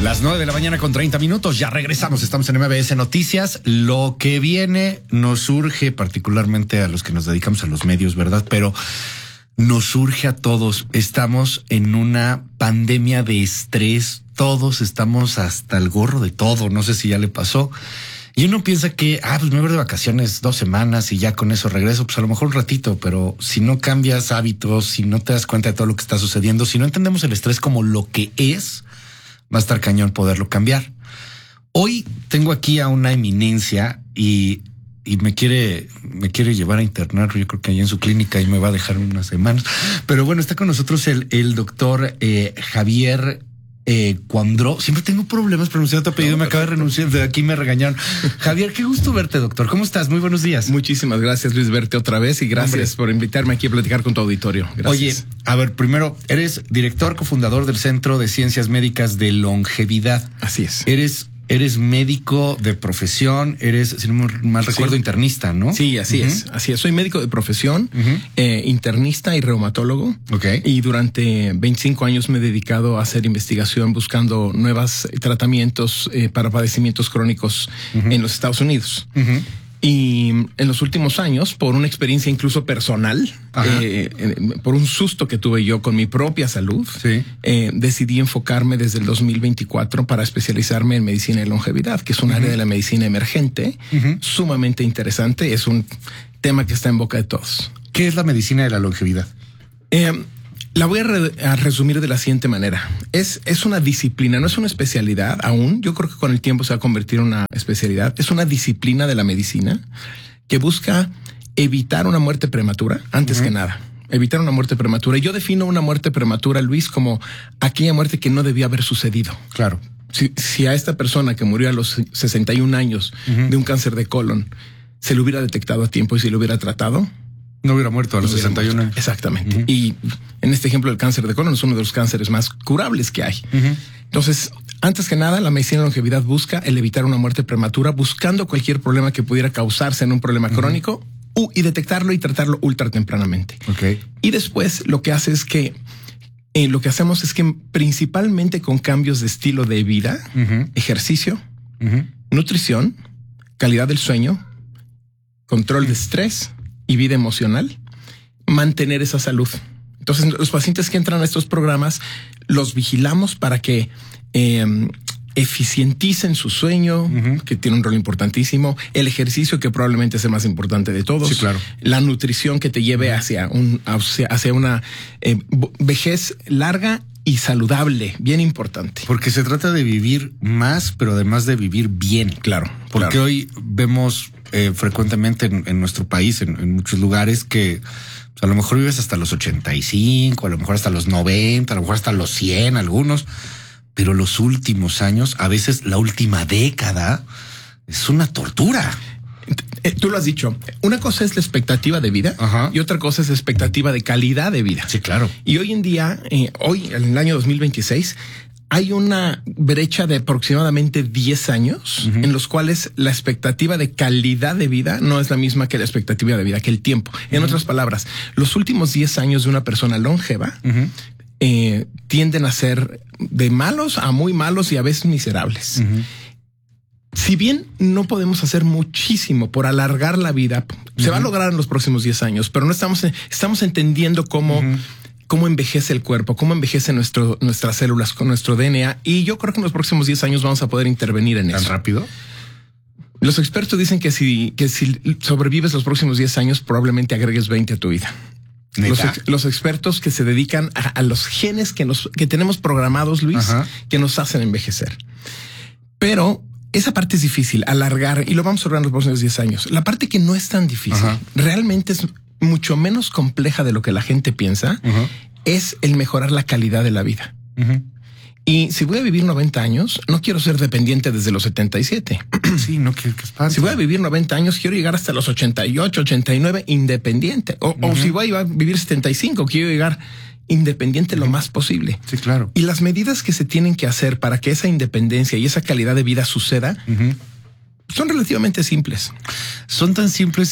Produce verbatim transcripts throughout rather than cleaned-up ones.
Las nueve de la mañana con treinta minutos, ya regresamos, estamos en M B S Noticias. Lo que viene nos surge particularmente a los que nos dedicamos a los medios, ¿verdad? Pero nos surge a todos. Estamos en una pandemia de estrés, todos estamos hasta el gorro de todo, no sé si ya le pasó. Y uno piensa que, ah, pues me voy de vacaciones dos semanas y ya con eso regreso, pues a lo mejor un ratito, pero si no cambias hábitos, si no te das cuenta de todo lo que está sucediendo, si no entendemos el estrés como lo que es, va a estar cañón poderlo cambiar. Hoy tengo aquí a una eminencia y, y me quiere, me quiere llevar a internar, yo creo que allá en su clínica y me va a dejar unas semanas. Pero bueno, está con nosotros el, el doctor eh, Javier Eh, Cuandró. Siempre tengo problemas pronunciando tu apellido, no, me acaba de renunciar, de aquí me regañaron. Javier, qué gusto verte, doctor. ¿Cómo estás? Muy buenos días. Muchísimas gracias, Luis, verte otra vez y gracias Hombre. por invitarme aquí a platicar con tu auditorio. Gracias. Oye, a ver, primero, eres director cofundador del Centro de Ciencias Médicas de Longevidad. Así es. Eres Eres médico de profesión, eres, si no mal recuerdo, sí. internista, ¿no? Sí, así uh-huh. es. Así es. Soy médico de profesión, uh-huh. eh, internista y reumatólogo. Okay. Y durante veinticinco años me he dedicado a hacer investigación buscando nuevos tratamientos eh, para padecimientos crónicos uh-huh. en los Estados Unidos. Uh-huh. Y en los últimos años, por una experiencia incluso personal, eh, eh, por un susto que tuve yo con mi propia salud, sí. eh, decidí enfocarme desde el dos mil veinticuatro para especializarme en medicina de longevidad, que es un uh-huh. área de la medicina emergente, uh-huh. sumamente interesante. Es un tema que está en boca de todos. ¿Qué es la medicina de la longevidad? Eh, La voy a, re a resumir de la siguiente manera. Es, es una disciplina, no es una especialidad aún. Yo creo que con el tiempo se va a convertir en una especialidad. Es una disciplina de la medicina que busca evitar una muerte prematura, antes uh-huh. que nada. Evitar una muerte prematura. Y yo defino una muerte prematura, Luis, como aquella muerte que no debía haber sucedido. Claro. Si, si a esta persona que murió a los sesenta y un años uh-huh. de un cáncer de colon se lo hubiera detectado a tiempo y se lo hubiera tratado, no hubiera muerto a los no sesenta y uno años. Exactamente. Uh-huh. Y en este ejemplo, el cáncer de colon es uno de los cánceres más curables que hay. Uh-huh. Entonces, antes que nada, la medicina de longevidad busca el evitar una muerte prematura, buscando cualquier problema que pudiera causarse en un problema uh-huh. crónico uh, y detectarlo y tratarlo ultra tempranamente. Okay. Y después lo que hace es que eh, lo que hacemos es que principalmente con cambios de estilo de vida, uh-huh. ejercicio, uh-huh. nutrición, calidad del sueño, control uh-huh. de estrés y vida emocional, mantener esa salud. Entonces, los pacientes que entran a estos programas los vigilamos para que eh, eficienticen su sueño, uh-huh. que tiene un rol importantísimo, el ejercicio, que probablemente es el más importante de todos, sí, claro. la nutrición, que te lleve hacia, un, hacia, hacia una eh, vejez larga y saludable, bien importante. Porque se trata de vivir más, pero además de vivir bien. Claro. Porque claro. hoy vemos eh, frecuentemente en, en nuestro país, en, en muchos lugares, que pues, a lo mejor vives hasta los ochenta y cinco, a lo mejor hasta los noventa, a lo mejor hasta los cien, algunos, pero los últimos años, a veces la última década, es una tortura. Tú lo has dicho. Una cosa es la expectativa de vida Ajá. y otra cosa es la expectativa de calidad de vida. Sí, claro. Y hoy en día, eh, hoy en el año dos mil veintiséis, hay una brecha de aproximadamente diez años uh-huh. en los cuales la expectativa de calidad de vida no es la misma que la expectativa de vida, que el tiempo. En uh-huh. otras palabras, los últimos diez años de una persona longeva uh-huh. eh, tienden a ser de malos a muy malos y a veces miserables. Uh-huh. Si bien no podemos hacer muchísimo por alargar la vida, uh-huh. se va a lograr en los próximos diez años, pero no estamos, estamos entendiendo cómo, uh-huh. cómo envejece el cuerpo, cómo envejece nuestro, nuestras células con nuestro D N A. Y yo creo que en los próximos diez años vamos a poder intervenir en eso. ¿Tan rápido? Los expertos dicen que si, que si sobrevives los próximos diez años, probablemente agregues veinte a tu vida. Los, los expertos que se dedican a, a los genes que, nos, que tenemos programados, Luis, Ajá. que nos hacen envejecer. Pero esa parte es difícil, alargar, y lo vamos a lograr en los próximos diez años. La parte que no es tan difícil, Ajá. realmente es mucho menos compleja de lo que la gente piensa, uh-huh. es el mejorar la calidad de la vida. Uh-huh. Y si voy a vivir noventa años, no quiero ser dependiente desde los setenta y siete. Sí, no quiero que espante. Si voy a vivir noventa años, quiero llegar hasta los ochenta y ocho, ochenta y nueve independiente. O, uh-huh. o si voy a vivir setenta y cinco, quiero llegar independiente lo más posible. Sí, claro. Y las medidas que se tienen que hacer para que esa independencia y esa calidad de vida suceda uh-huh. son relativamente simples. Son tan simples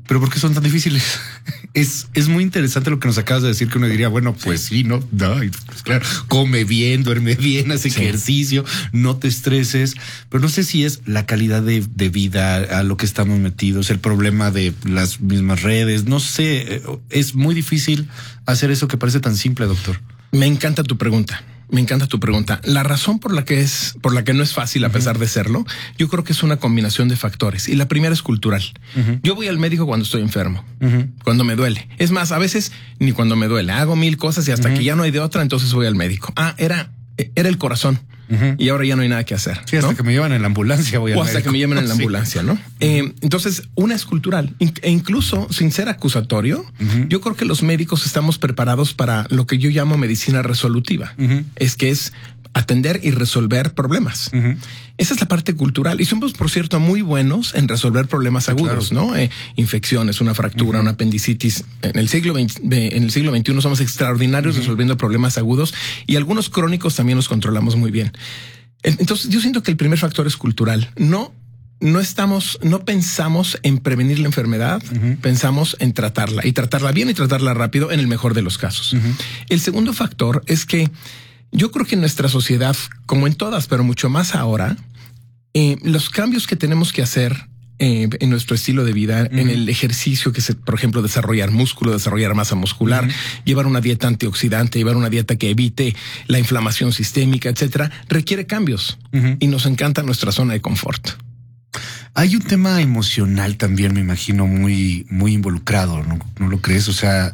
Pero ¿por qué son tan difíciles? Es, es muy interesante lo que nos acabas de decir, que uno diría, bueno, pues sí, ¿no? No, y pues claro, come bien, duerme bien, hace sí. ejercicio, no te estreses, pero no sé si es la calidad de, de vida a lo que estamos metidos, el problema de las mismas redes, no sé, es muy difícil hacer eso que parece tan simple, doctor. Me encanta tu pregunta. Me encanta tu pregunta. La razón por la que es, por la que no es fácil, a pesar uh-huh. de serlo, yo creo que es una combinación de factores. Y la primera es cultural. Uh-huh. Yo voy al médico cuando estoy enfermo, uh-huh. cuando me duele. Es más, a veces ni cuando me duele. Hago mil cosas y hasta uh-huh. que ya no hay de otra, entonces voy al médico. Ah, era, era el corazón. Uh-huh. Y ahora ya no hay nada que hacer. Sí, hasta ¿no? que me llevan en la ambulancia voy al O hasta médico. que me lleven en la sí. ambulancia, ¿no? Eh, entonces, una es cultural. E incluso, sin ser acusatorio, uh-huh. yo creo que los médicos estamos preparados para lo que yo llamo medicina resolutiva. Uh-huh. Es que es atender y resolver problemas. Uh-huh. Esa es la parte cultural. Y somos, por cierto, muy buenos en resolver problemas sí, agudos, claro. ¿no? Eh, infecciones, una fractura, uh-huh. una apendicitis. En el siglo veinte, en el siglo veintiuno somos extraordinarios uh-huh. resolviendo problemas agudos, y algunos crónicos también los controlamos muy bien. Entonces, yo siento que el primer factor es cultural. No, no estamos, no pensamos en prevenir la enfermedad, uh-huh. pensamos en tratarla, y tratarla bien y tratarla rápido en el mejor de los casos. Uh-huh. El segundo factor es que yo creo que en nuestra sociedad, como en todas, pero mucho más ahora, eh, los cambios que tenemos que hacer eh, en nuestro estilo de vida, uh-huh. en el ejercicio, que es, por ejemplo, desarrollar músculo, desarrollar masa muscular, uh-huh. llevar una dieta antioxidante, llevar una dieta que evite la inflamación sistémica, etcétera, requiere cambios uh-huh. y nos encanta nuestra zona de confort. Hay un tema emocional también, me imagino, muy, muy involucrado, ¿no? ¿No lo crees? O sea,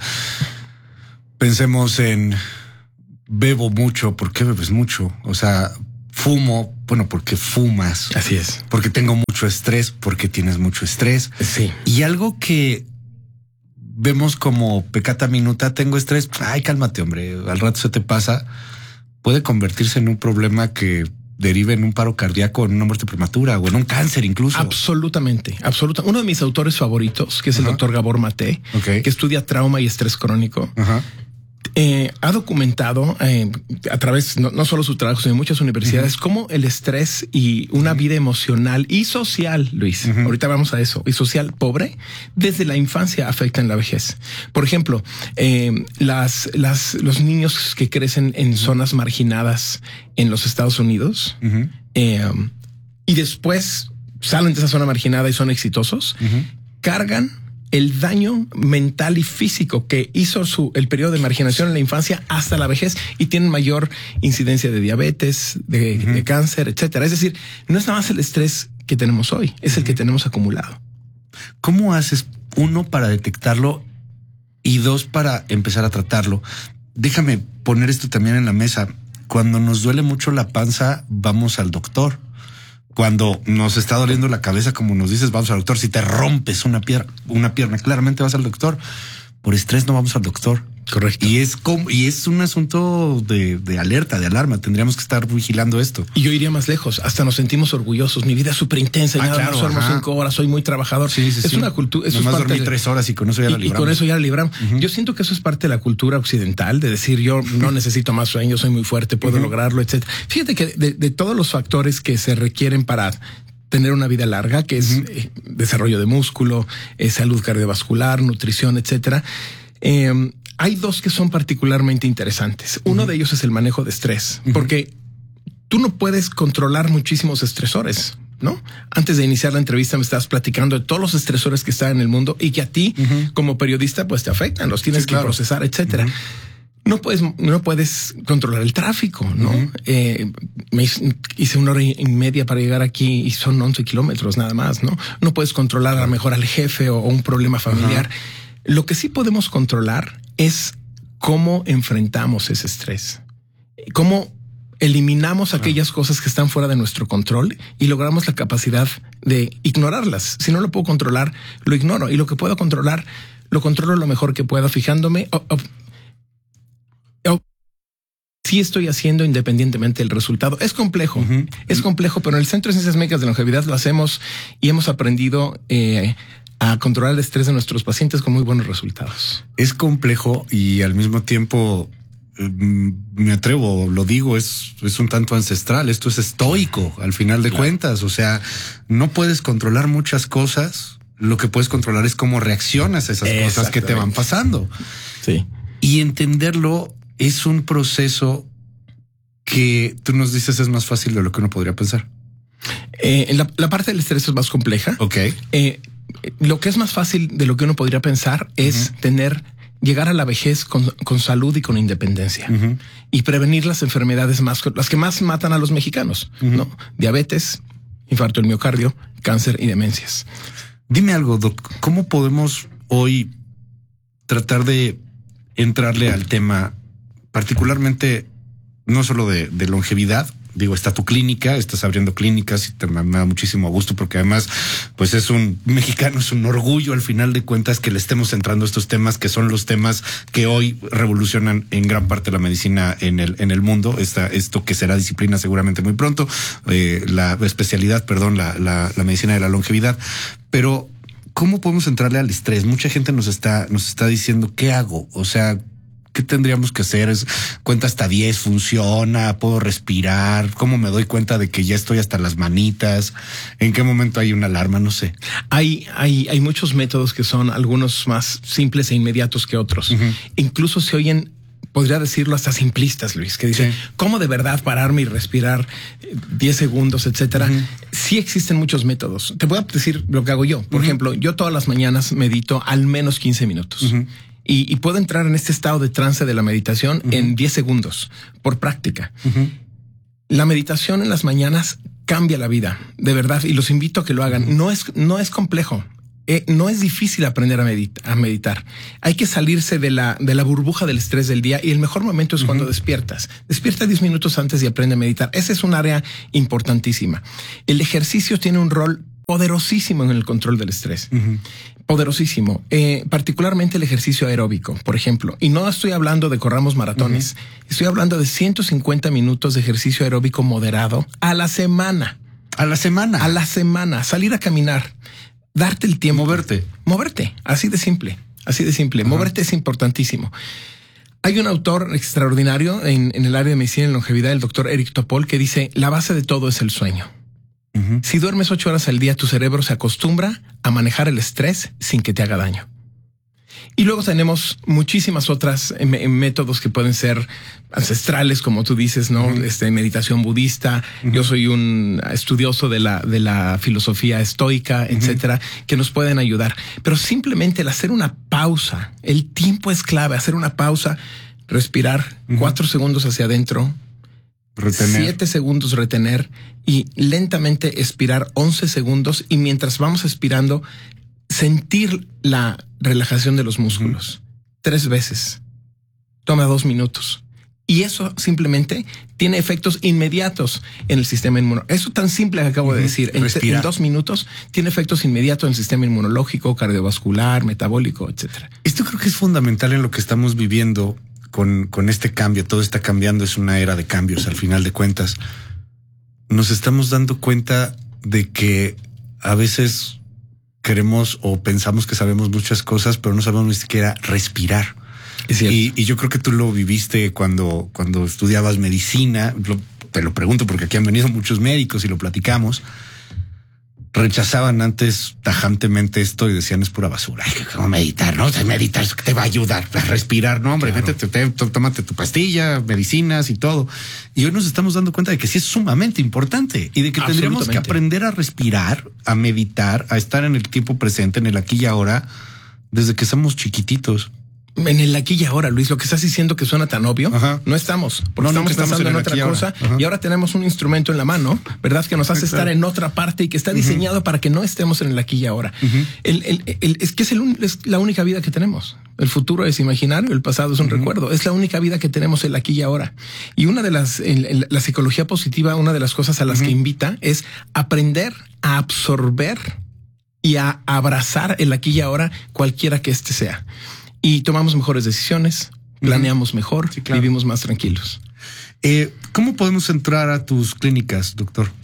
pensemos en bebo mucho. ¿Por qué bebes mucho? O sea, fumo, bueno, porque fumas. Así es. Porque tengo mucho estrés, porque tienes mucho estrés. Sí. Y algo que vemos como pecata minuta, tengo estrés. Ay, cálmate, hombre. Al rato se te pasa. Puede convertirse en un problema que derive en un paro cardíaco, en una muerte prematura o en un cáncer incluso. Absolutamente, absolutamente. Uno de mis autores favoritos, que es el uh-huh. doctor Gabor Maté, okay. que estudia trauma y estrés crónico, uh-huh. eh, ha documentado eh, a través, no, no solo su trabajo, sino en muchas universidades, uh-huh. cómo el estrés y una uh-huh. vida emocional y social, Luis, uh-huh. ahorita vamos a eso, y social pobre, desde la infancia afectan la vejez. Por ejemplo, eh, las, las, los niños que crecen en uh-huh. zonas marginadas en los Estados Unidos uh-huh. eh, y después salen de esa zona marginada y son exitosos, uh-huh. cargan el daño mental y físico que hizo su, el periodo de marginación en la infancia hasta la vejez, y tienen mayor incidencia de diabetes, de, uh-huh. de cáncer, etcétera. Es decir, no es nada más el estrés que tenemos hoy, es uh-huh. el que tenemos acumulado. ¿Cómo haces, uno, para detectarlo y dos, para empezar a tratarlo? Déjame poner esto también en la mesa. Cuando nos duele mucho la panza, vamos al doctor. Cuando nos está doliendo la cabeza, como nos dices, vamos al doctor. Si te rompes una pierna, una pierna, claramente vas al doctor. Por estrés no vamos al doctor. Correcto. Y es como, y es un asunto de, de alerta, de alarma. Tendríamos que estar vigilando esto. Y yo iría más lejos. Hasta nos sentimos orgullosos. Mi vida es súper intensa. Ah, claro, duermo cinco horas. Soy muy trabajador. Sí, sí, es sí. una cultura. Eso Nomás es parte dormí de... tres horas y con eso ya la y, libramos. Y con eso ya la libramos. Uh-huh. Yo siento que eso es parte de la cultura occidental, de decir yo no necesito más sueño, soy muy fuerte, puedo uh-huh. lograrlo, etcétera. Fíjate que de, de todos los factores que se requieren para tener una vida larga, que es uh-huh. eh, desarrollo de músculo, eh, salud cardiovascular, nutrición, etcétera. Eh, hay dos que son particularmente interesantes. Uh-huh. Uno de ellos es el manejo de estrés, uh-huh. porque tú no puedes controlar muchísimos estresores, ¿no? Antes de iniciar la entrevista me estabas platicando de todos los estresores que están en el mundo y que a ti, uh-huh. como periodista, pues te afectan, los tienes sí, que claro. procesar, etcétera. Uh-huh. No puedes, no puedes controlar el tráfico, ¿no? Uh-huh. Eh, me hice una hora y media para llegar aquí y son once kilómetros nada más, ¿no? No puedes controlar a lo mejor al jefe o, o un problema familiar. Uh-huh. Lo que sí podemos controlar es cómo enfrentamos ese estrés, cómo eliminamos uh-huh. aquellas cosas que están fuera de nuestro control y logramos la capacidad de ignorarlas. Si no lo puedo controlar, lo ignoro, y lo que puedo controlar, lo controlo lo mejor que puedo, fijándome oh, oh, sí estoy haciendo independientemente del resultado. Es complejo, uh-huh. es complejo, pero en el Centro de Ciencias Médicas de Longevidad lo hacemos y hemos aprendido eh, a controlar el estrés de nuestros pacientes con muy buenos resultados. Es complejo y al mismo tiempo me atrevo, lo digo, es, es un tanto ancestral. Esto es estoico al final de claro. cuentas. O sea, no puedes controlar muchas cosas, lo que puedes controlar es cómo reaccionas a esas cosas que te van pasando. Sí. Y entenderlo es un proceso que tú nos dices es más fácil de lo que uno podría pensar. Eh, la, la parte del estrés es más compleja. Ok. Eh, lo que es más fácil de lo que uno podría pensar es uh-huh. tener, llegar a la vejez con, con salud y con independencia uh-huh. y prevenir las enfermedades más, las que más matan a los mexicanos, uh-huh. ¿no? Diabetes, infarto del miocardio, cáncer y demencias. Dime algo, Doc, ¿cómo podemos hoy tratar de entrarle al tema, particularmente no solo de, de longevidad? Digo, está tu clínica, estás abriendo clínicas y te, me da muchísimo gusto porque además, pues es un mexicano, es un orgullo al final de cuentas que le estemos entrando a estos temas que son los temas que hoy revolucionan en gran parte la medicina en el, en el mundo. Esta, esto que será disciplina seguramente muy pronto, eh, la especialidad, perdón, la, la, la medicina de la longevidad. Pero, ¿cómo podemos entrarle al estrés? Mucha gente nos está, nos está diciendo, ¿qué hago? O sea, ¿qué tendríamos que hacer? Es, cuenta hasta diez, funciona, puedo respirar, ¿cómo me doy cuenta de que ya estoy hasta las manitas? ¿En qué momento hay una alarma? No sé. Hay, hay, hay muchos métodos que son algunos más simples e inmediatos que otros. Uh-huh. Incluso se oyen, podría decirlo, hasta simplistas, Luis, que dicen, sí. ¿cómo de verdad pararme y respirar diez segundos, etcétera? Uh-huh. Sí existen muchos métodos. Te voy a decir lo que hago yo. Por uh-huh. ejemplo, yo todas las mañanas medito al menos quince minutos. Uh-huh. Y, y puedo entrar en este estado de trance de la meditación uh-huh. en diez segundos por práctica. Uh-huh. La meditación en las mañanas cambia la vida, de verdad, y los invito a que lo hagan. Uh-huh. No es, no es complejo. Eh, no es difícil aprender a, medit- a meditar. Hay que salirse de la, de la burbuja del estrés del día y el mejor momento es uh-huh. cuando despiertas. Despierta diez minutos antes y aprende a meditar. Esa es un área importantísima. El ejercicio tiene un rol poderosísimo en el control del estrés. Uh-huh. Poderosísimo, eh, particularmente el ejercicio aeróbico, por ejemplo. Y no estoy hablando de corramos maratones, uh-huh. estoy hablando de ciento cincuenta minutos de ejercicio aeróbico moderado a la semana. A la semana. A la semana. Salir a caminar, darte el tiempo. Moverte. Moverte, así de simple, así de simple. Uh-huh. Moverte es importantísimo. Hay un autor extraordinario en, en el área de medicina y longevidad, el doctor Eric Topol, que dice, la base de todo es el sueño. Uh-huh. Si duermes ocho horas al día, tu cerebro se acostumbra a manejar el estrés sin que te haga daño. Y luego tenemos muchísimas otras m- métodos que pueden ser ancestrales, como tú dices, ¿no? Uh-huh. Este, meditación budista. Uh-huh. Yo soy un estudioso de la, de la filosofía estoica, uh-huh. etcétera, que nos pueden ayudar. Pero simplemente el hacer una pausa, el tiempo es clave, hacer una pausa, respirar uh-huh. cuatro segundos hacia adentro, retener. Siete segundos retener y lentamente expirar once segundos. Y mientras vamos expirando, sentir la relajación de los músculos. Uh-huh. Tres veces. Toma dos minutos. Y eso simplemente tiene efectos inmediatos en el sistema inmunológico. Eso tan simple que acabo uh-huh. de decir. En, en dos minutos tiene efectos inmediatos en el sistema inmunológico, cardiovascular, metabólico, etcétera. Esto creo que es fundamental en lo que estamos viviendo. Con, con este cambio, todo está cambiando, es una era de cambios al final de cuentas. Nos estamos dando cuenta de que a veces queremos o pensamos que sabemos muchas cosas, pero no sabemos ni siquiera respirar. Y, y yo creo que tú lo viviste cuando, cuando estudiabas medicina. Lo, te lo pregunto porque aquí han venido muchos médicos y lo platicamos. Rechazaban antes tajantemente esto y decían es pura basura. Ay, ¿cómo meditar? No, meditar te va a ayudar a respirar. No, hombre, claro. Métete, te, tómate tu pastilla, medicinas y todo. Y hoy nos estamos dando cuenta de que sí es sumamente importante y de que tendríamos que aprender a respirar, a meditar, a estar en el tiempo presente, en el aquí y ahora, desde que somos chiquititos. En el aquí y ahora, Luis, lo que estás diciendo que suena tan obvio, ajá. no estamos, porque no, no, estamos, estamos pensando en, en otra cosa y, y ahora tenemos un instrumento en la mano, ¿verdad? Que nos hace Exacto. estar en otra parte y que está diseñado uh-huh. para que no estemos en el aquí y ahora. Uh-huh. El, el, el, es que es, el, es la única vida que tenemos. El futuro es imaginario, el pasado es un uh-huh. recuerdo. Es la única vida que tenemos el aquí y ahora. Y una de las, en, en la psicología positiva, una de las cosas a las uh-huh. que invita es aprender a absorber y a abrazar el aquí y ahora, cualquiera que este sea. Y tomamos mejores decisiones, planeamos uh-huh. mejor, sí, claro. vivimos más tranquilos. Eh, ¿Cómo podemos entrar a tus clínicas, doctor?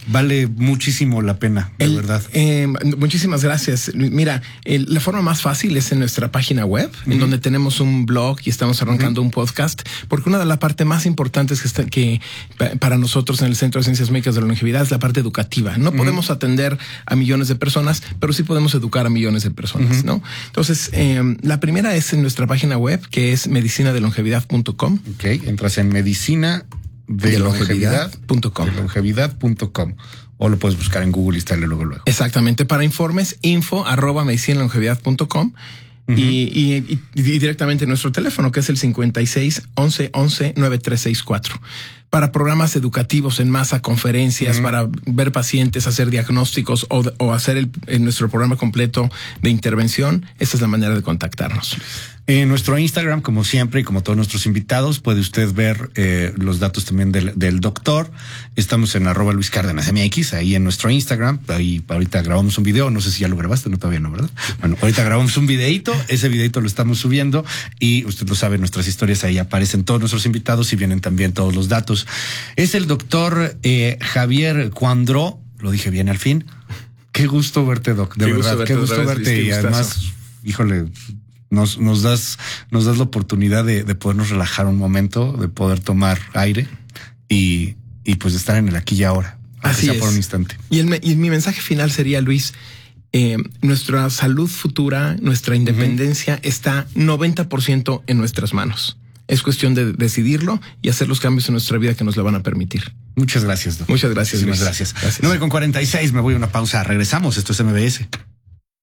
vale muchísimo la pena, de el, verdad. Eh, muchísimas gracias. Mira, el, la forma más fácil es en nuestra página web, uh-huh. en donde tenemos un blog y estamos arrancando uh-huh. un podcast, porque una de las partes más importantes que, está, que para nosotros en el Centro de Ciencias Médicas de la Longevidad es la parte educativa. No uh-huh. podemos atender a millones de personas, pero sí podemos educar a millones de personas, uh-huh. ¿no? Entonces, eh, la primera es en nuestra página web, que es medicina de longevidad punto com. Ok, entras en medicina de, de longevidad punto com. longevidad punto com. O lo puedes buscar en Google y estarle luego luego. Exactamente. Para informes, info arroba medicina de longevidad punto com. Uh-huh. y, y, y, y directamente nuestro teléfono, que es el cincuenta y seis, once, once, noventa y tres sesenta y cuatro. Para programas educativos en masa, conferencias, uh-huh. para ver pacientes, hacer diagnósticos o, o hacer el, el, nuestro programa completo de intervención, esa es la manera de contactarnos. En nuestro Instagram, como siempre, y como todos nuestros invitados, puede usted ver eh, los datos también del, del doctor. Estamos en arroba Luis Cárdenas M X, ahí en nuestro Instagram. Ahí ahorita grabamos un video, no sé si ya lo grabaste, no todavía no, ¿verdad? Bueno, ahorita grabamos un videito, ese videito lo estamos subiendo y usted lo sabe, nuestras historias ahí aparecen todos nuestros invitados y vienen también todos los datos. Es el doctor eh, Javier Cuandró, lo dije bien al fin. Qué gusto verte, Doc, de qué verdad, gusto qué gusto verte, verte y además, híjole, Nos, nos das, nos das la oportunidad de, de podernos relajar un momento, de poder tomar aire y, y pues de estar en el aquí y ahora. Así sea es. Por un instante. Y, el, y mi mensaje final sería, Luis, eh, nuestra salud futura, nuestra independencia uh-huh. está noventa por ciento en nuestras manos. Es cuestión de decidirlo y hacer los cambios en nuestra vida que nos la van a permitir. Muchas gracias, Doc. Muchas gracias. Muchas gracias. gracias. nueve con cuarenta y seis, me voy a una pausa. Regresamos. Esto es M B S.